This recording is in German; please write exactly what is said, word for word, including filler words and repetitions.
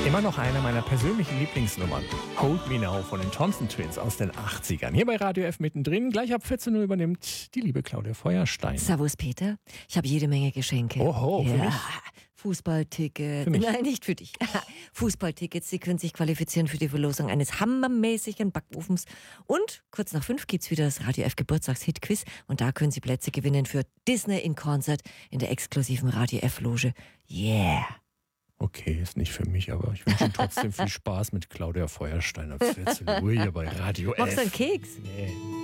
Immer noch eine meiner persönlichen Lieblingsnummern. Hold Me Now von den Thompson Twins aus den achtzigern. Hier bei Radio F mittendrin. Gleich ab vierzehn Uhr übernimmt die liebe Claudia Feuerstein. Servus Peter, ich habe jede Menge Geschenke. Oho, für ja. mich? Fußballticket. Für mich? Nein, nicht für dich. Fußballtickets, Sie können sich qualifizieren für die Verlosung eines hammermäßigen Backofens. Und kurz nach fünf gibt es wieder das Radio F Geburtstagshit-Quiz. Und da können Sie Plätze gewinnen für Disney in Concert in der exklusiven Radio F-Loge. Yeah! Okay, ist nicht für mich, aber ich wünsche Ihnen trotzdem viel Spaß mit Claudia Feuerstein ab vierzehn Uhr hier bei Radio F. Magst du einen Keks? Nee.